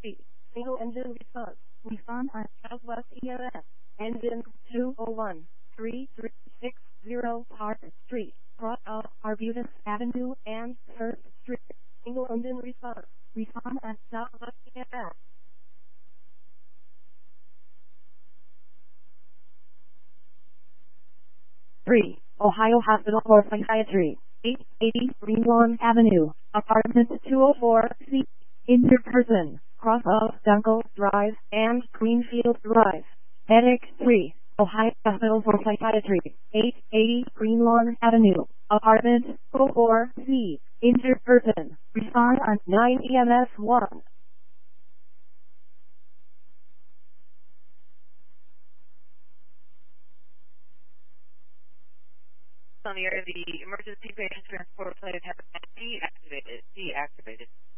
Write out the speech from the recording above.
C. Single engine response. Respond on Southwest EMS. Engine 201-3360 Park Street. Cross off Arbutus Avenue and 3rd Street. Single engine response. Respond on Southwest EMS. 3. Ohio Hospital for Psychiatry. 880 Greenlawn Avenue. Apartment 204C. Injured person. Cross off Dunkel Drive and Greenfield Drive. Medic 3. Ohio Hospital for Psychiatry. 880 Greenlawn Avenue. Apartment 204C. Injured person. Respond on 9 EMS 1. On the air, the emergency patient transport plan has been deactivated.